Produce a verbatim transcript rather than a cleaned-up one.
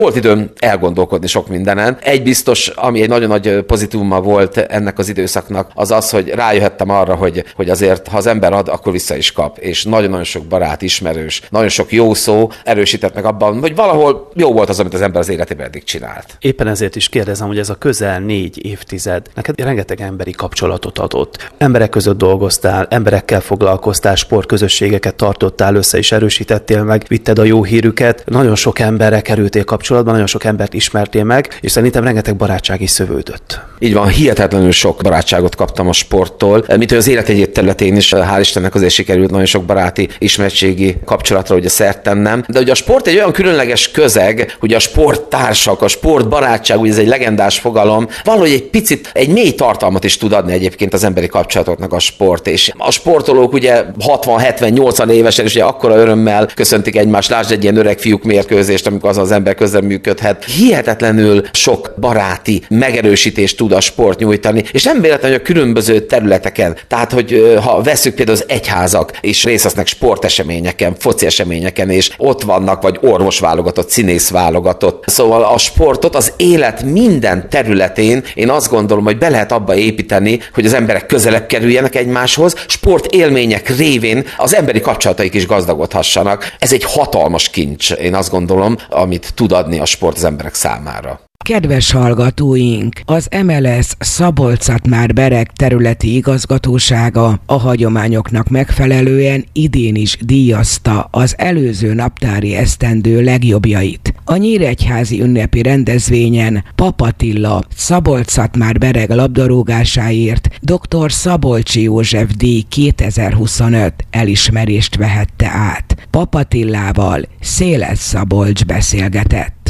Volt időm elgondolkodni sok mindenen. Egy biztos, ami egy nagyon nagy pozitívuma volt ennek az időszaknak, az az, hogy rájöhettem arra, hogy, hogy azért, ha az ember ad, akkor vissza is kap. És nagyon-nagyon sok barát, ismerős, nagyon sok jó szó erősített meg abban, hogy valahol jó volt az, amit az ember az életében eddig csinált. Éppen ezért is kérdezem, hogy ez a közel négy évtized neked rengeteg emberi kapcsolatot adott. Emberek között dolgoztál, emberekkel foglalkoztál, sportközösségeket tartottál össze és erősítettél meg, vitted a jó hírüket. Nagyon sok emberrel kerültél kapcsolatban, nagyon sok embert ismertél meg, és szerintem rengeteg barátság is szövődött. Így van, hihetetlenül sok barátságot kaptam a sporttól, mint az élet egyéb területén is, hál' Istennek azért sikerült nagyon sok baráti ismertségi kapcsolatra ugye szert tennem. De ugye a sport egy olyan különleges közeg, hogy a sporttársak, a sportbarátság, ugye ez egy legendás fogalom, valahogy egy picit, egy mély tartalmat is tud adni egyébként az emberi kapcsolatoknak a sport. És a sportolók ugye hatvan, hetven, nyolcvan évesen is ugye akkora örömmel köszöntik egymást, lásd egy ilyen öreg fiúk mérkőzést, amikor az az ember közreműködhet. Hihetetlenül sok baráti megerősítést tud a sport nyújtani, és nem véletlenül a különböző területeken. Tehát, hogy ha veszük például az egyházak, és részt vesznek sporteseményeken, foci eseményeken, és ott vannak, vagy orvosválogatott, színészválogatott. Szóval a sportot az élet minden területén én azt gondolom, hogy be lehet abba építeni, hogy az emberek közelebb kerüljenek egymáshoz, sportélmények révén az emberi kapcsolataik is gazdagodhassanak. Ez egy hatalmas kincs, én azt gondolom, amit tud adni a sport az emberek számára. Kedves hallgatóink, az em el es Szabolcs-Szatmár-Bereg területi igazgatósága a hagyományoknak megfelelően idén is díjazta az előző naptári esztendő legjobbjait. A nyíregyházi ünnepi rendezvényen Pap Attila Szabolcs-Szatmár-Bereg labdarúgásáért dr. Szabolcsi József díj kétezer-huszonöt elismerést vehette át. Pap Attilával Széles Szabolcs beszélgetett.